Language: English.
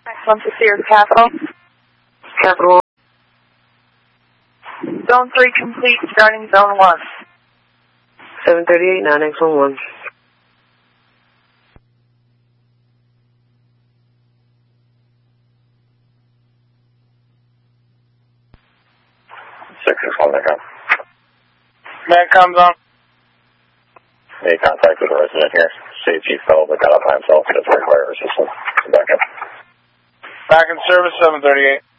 160 is Capital. Capital. Zone 3 complete, starting Zone 1. 738, 9X11. Medcom zone. Made contact with a resident here. Chief fellow that got up by himself. Does require assistance. Back up. Back in service, 738.